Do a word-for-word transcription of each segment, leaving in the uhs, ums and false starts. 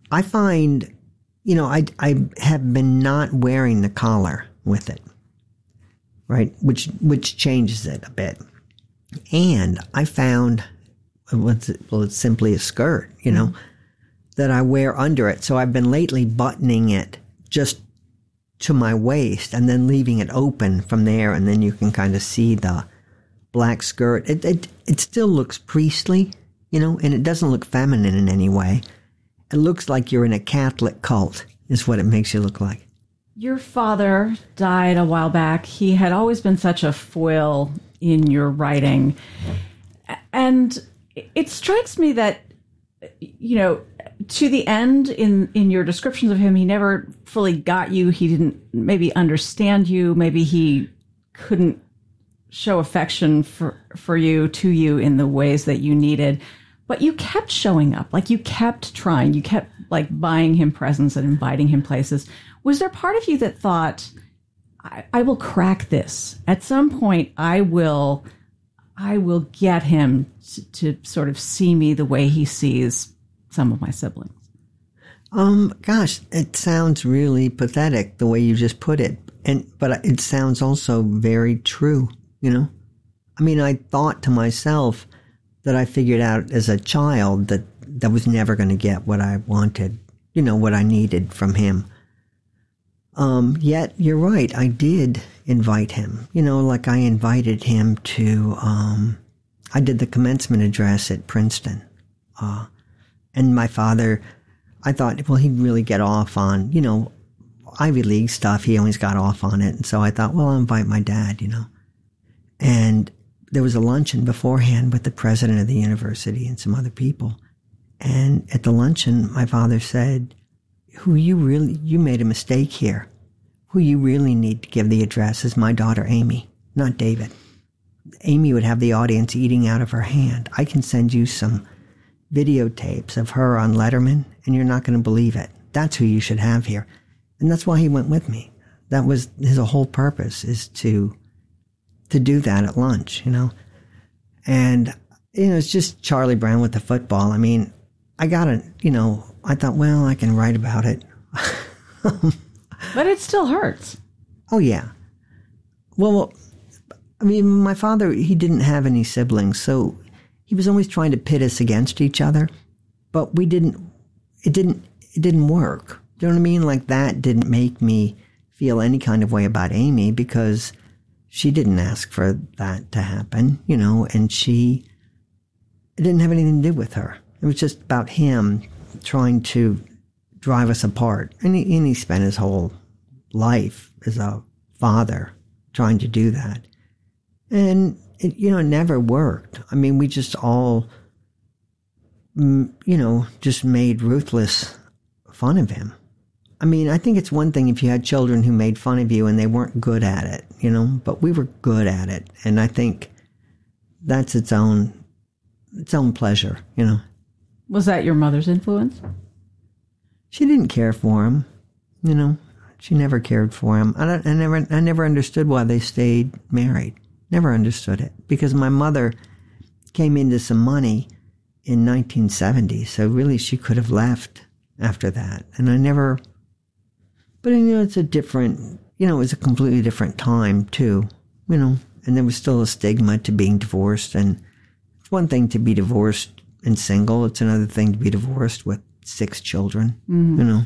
I find, you know, I, I have been not wearing the collar with it, right? Which, which changes it a bit. And I found, what's it, well, it's simply a skirt, you know, mm-hmm. that I wear under it. So I've been lately buttoning it just to my waist and then leaving it open from there. And then you can kind of see the black skirt. It, it, it still looks priestly, you know, and it doesn't look feminine in any way. It looks like you're in a Catholic cult is what it makes you look like. Your father died a while back. He had always been such a foil in your writing. And it strikes me that, you know, to the end in, in your descriptions of him, he never fully got you. He didn't maybe understand you. Maybe he couldn't show affection for, for you, to you in the ways that you needed. But you kept showing up, like you kept trying. You kept like buying him presents and inviting him places. Was there part of you that thought, I, I will crack this. At some point, I will, I will get him to, to sort of see me the way he sees some of my siblings? Um, gosh, it sounds really pathetic the way you just put it. And, but it sounds also very true, you know? I mean, I thought to myself that I figured out as a child that that was never going to get what I wanted, you know, what I needed from him. Um, yet, you're right, I did invite him. You know, like I invited him to, um, I did the commencement address at Princeton. Uh, and my father, I thought, well, he'd really get off on, you know, Ivy League stuff. He always got off on it. And so I thought, well, I'll invite my dad, you know. And there was a luncheon beforehand with the president of the university and some other people. And at the luncheon, my father said, who you really, you made a mistake here. Who you really need to give the address is my daughter, Amy, not David. Amy would have the audience eating out of her hand. I can send you some videotapes of her on Letterman, and you're not going to believe it. That's who you should have here. And that's why he went with me. That was his whole purpose, is to to do that at lunch, you know. And, you know, it's just Charlie Brown with the football. I mean, I got to, you know, I thought, well, I can write about it. But it still hurts. Oh, yeah. Well, I mean, my father, he didn't have any siblings, so he was always trying to pit us against each other. But we didn't, it didn't, it didn't work. Do you know what I mean? Like, that didn't make me feel any kind of way about Amy, because she didn't ask for that to happen, you know, and she, it didn't have anything to do with her. It was just about him trying to drive us apart. And he, and he spent his whole life as a father trying to do that. And, it, you know, it never worked. I mean, we just all, you know, just made ruthless fun of him. I mean, I think it's one thing if you had children who made fun of you and they weren't good at it, you know, but we were good at it. And I think that's its own, its own pleasure, you know. Was that your mother's influence? She didn't care for him, you know. She never cared for him. I, don't, I never, I never understood why they stayed married. Never understood it, because my mother came into some money in nineteen seventy, so really she could have left after that. And I never, but you know, it's a different, you know, it was a completely different time too, you know, and there was still a stigma to being divorced. And it's one thing to be divorced and single. It's another thing to be divorced with six children, mm-hmm. you know.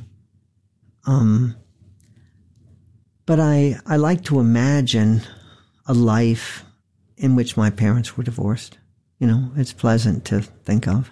Um, but I, I like to imagine a life in which my parents were divorced. You know, it's pleasant to think of.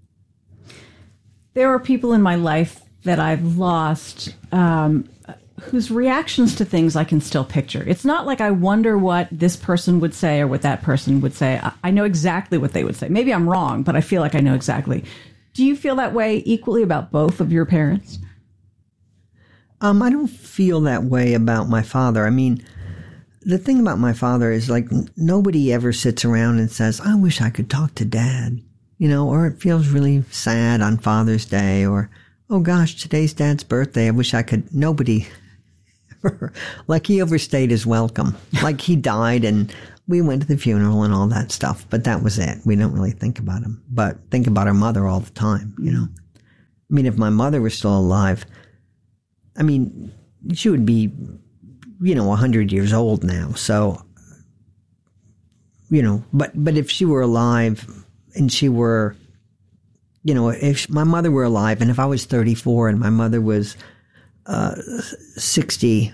There are people in my life that I've lost um, whose reactions to things I can still picture. It's not like I wonder what this person would say or what that person would say. I, I know exactly what they would say. Maybe I'm wrong, but I feel like I know exactly. Do you feel that way equally about both of your parents? Um, I don't feel that way about my father. I mean, the thing about my father is, like, nobody ever sits around and says, I wish I could talk to Dad, you know, or it feels really sad on Father's Day, or, oh gosh, today's Dad's birthday, I wish I could. Nobody, like, he overstayed his welcome. Like, he died and we went to the funeral and all that stuff, but that was it. We don't really think about him, but think about our mother all the time, you know. I mean, if my mother were still alive, I mean, she would be, you know, one hundred years old now. So, you know, but, but if she were alive and she were, you know, if my mother were alive and if I was thirty-four and my mother was uh, sixty-five,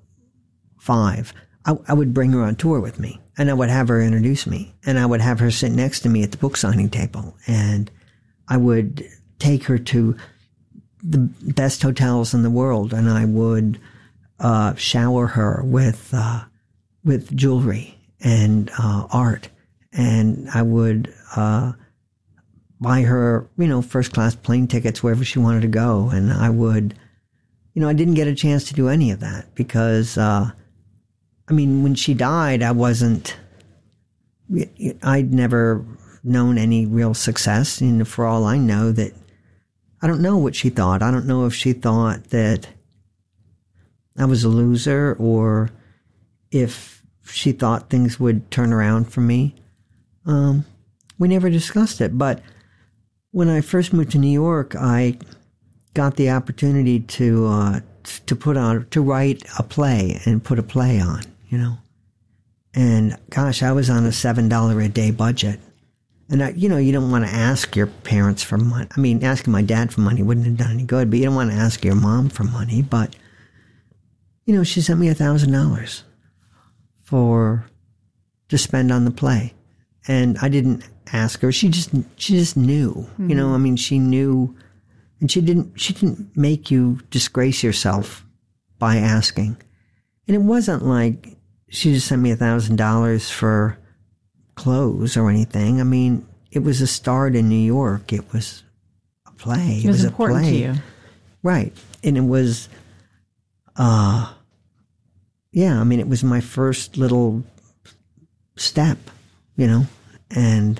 I, I would bring her on tour with me and I would have her introduce me and I would have her sit next to me at the book signing table and I would take her to the best hotels in the world and I would uh, shower her with uh, with jewelry and uh, art, and I would uh, buy her, you know, first class plane tickets wherever she wanted to go, and I would, you know, I didn't get a chance to do any of that because, uh, I mean, when she died, I wasn't, I'd never known any real success, and for all I know, that I don't know what she thought. I don't know if she thought that I was a loser or if she thought things would turn around for me. Um, we never discussed it. But when I first moved to New York, I got the opportunity to uh, to put on to write a play and put a play on, you know. And gosh, I was on a seven dollar a day budget. And, I, you know, you don't want to ask your parents for money. I mean, asking my dad for money wouldn't have done any good, but you don't want to ask your mom for money. But, you know, she sent me a thousand dollars for, to spend on the play. And I didn't ask her. She just, she just knew, mm-hmm. you know, I mean, she knew, and she didn't, she didn't make you disgrace yourself by asking. And it wasn't like she just sent me a thousand dollars for clothes or anything. I mean, it was a start in New York. It was a play. It was, it was a important play. to you. Right. And it was, uh, yeah, I mean, it was my first little step, you know, and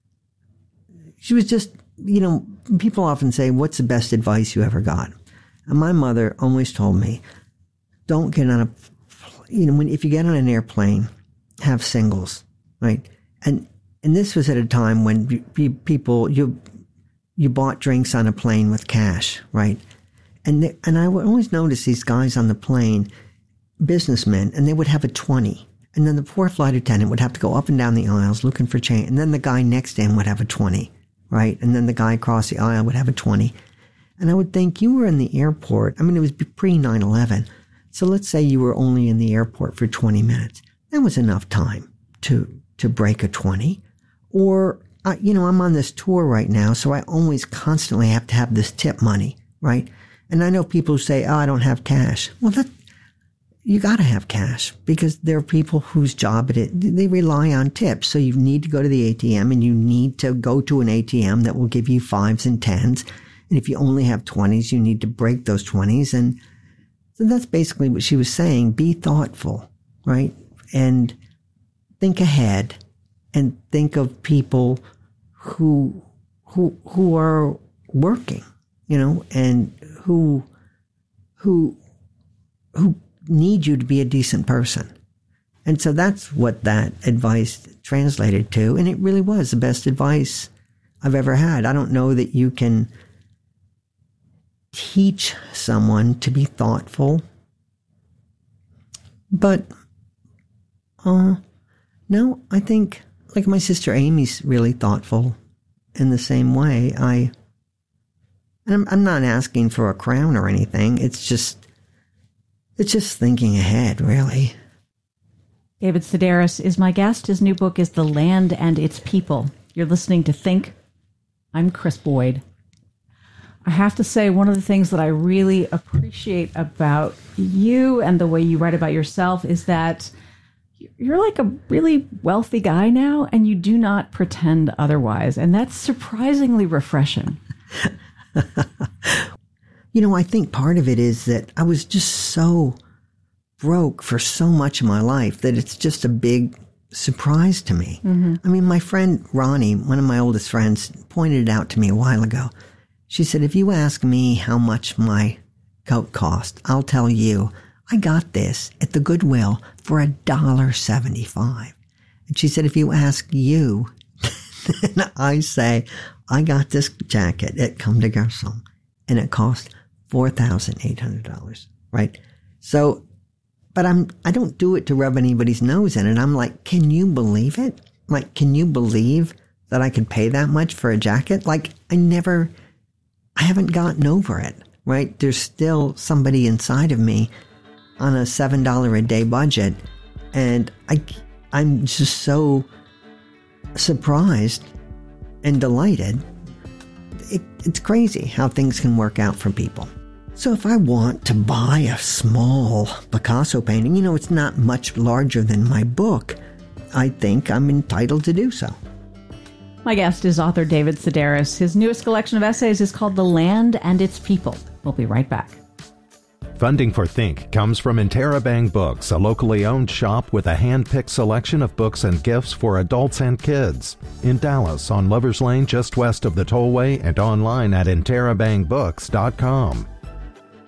she was just, you know, people often say, what's the best advice you ever got? And my mother always told me, don't get on a, you know, when, if you get on an airplane, have singles, right? And and this was at a time when people, you you bought drinks on a plane with cash, right? And they, and I would always notice these guys on the plane, businessmen, and they would have a twenty. And then the poor flight attendant would have to go up and down the aisles looking for change. And then the guy next to him would have a twenty, right? And then the guy across the aisle would have a twenty. And I would think, you were in the airport. I mean, it was pre nine eleven. So let's say you were only in the airport for twenty minutes. That was enough time to to break a twenty. Or, uh, you know, I'm on this tour right now, so I always constantly have to have this tip money, right? And I know people who say, oh, I don't have cash. Well, that, you got to have cash because there are people whose job it is, they rely on tips. So you need to go to the A T M and you need to go to an A T M that will give you fives and tens. And if you only have twenties, you need to break those twenties. And so that's basically what she was saying. Be thoughtful, right? And think ahead and think of people who who who are working, you know, and who who who need you to be a decent person. And so that's what that advice translated to, and it really was the best advice I've ever had. I don't know that you can teach someone to be thoughtful, but uh no, I think, like my sister Amy's really thoughtful in the same way. I, and I'm, I'm not asking for a crown or anything. It's just, it's just thinking ahead, really. David Sedaris is my guest. His new book is The Land and Its People. You're listening to Think. I'm Chris Boyd. I have to say, one of the things that I really appreciate about you and the way you write about yourself is that you're like a really wealthy guy now, and you do not pretend otherwise. And that's surprisingly refreshing. You know, I think part of it is that I was just so broke for so much of my life that it's just a big surprise to me. Mm-hmm. I mean, my friend Ronnie, one of my oldest friends, pointed it out to me a while ago. She said, if you ask me how much my coat cost, I'll tell you, I got this at the Goodwill for a dollar seventy-five. And she said, if you ask you, then I say, I got this jacket at Comme des Garçons and it cost four thousand eight hundred dollars, right? So, but I'm, I don't do it to rub anybody's nose in it. I'm like, can you believe it? Like, can you believe that I could pay that much for a jacket? Like, I never, I haven't gotten over it, right? There's still somebody inside of me on a seven dollars a day budget. And I, I'm just so surprised and delighted. It, it's crazy how things can work out for people. So if I want to buy a small Picasso painting, you know, it's not much larger than my book, I think I'm entitled to do so. My guest is author David Sedaris. His newest collection of essays is called The Land and Its People. We'll be right back. Funding for Think comes from Interrobang Books, a locally owned shop with a hand-picked selection of books and gifts for adults and kids. In Dallas, on Lover's Lane, just west of the Tollway, and online at interrobang books dot com.